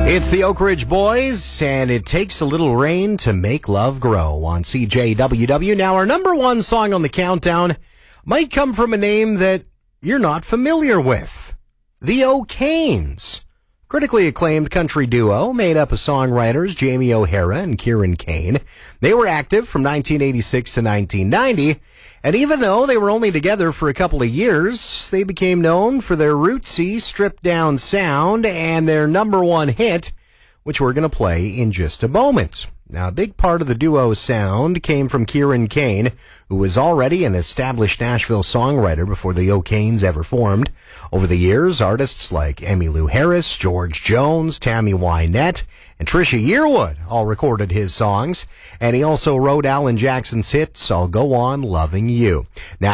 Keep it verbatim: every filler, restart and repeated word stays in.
It's the Oak Ridge Boys, and it takes a little rain to make love grow on C J W W. Now, our number one song on the countdown might come from a name that you're not familiar with. The O'Kanes. Critically acclaimed country duo made up of songwriters Jamie O'Hara and Kieran Kane. They were active from nineteen eighty-six to nineteen ninety, and even though they were only together for a couple of years, they became known for their rootsy, stripped-down sound and their number one hit, which we're going to play in just a moment. Now, a big part of the duo's sound came from Kieran Kane, who was already an established Nashville songwriter before the O'Kanes ever formed. Over the years, artists like Emmylou Harris, George Jones, Tammy Wynette, and Trisha Yearwood all recorded his songs, and he also wrote Alan Jackson's hits, I'll Go On Loving You. Now,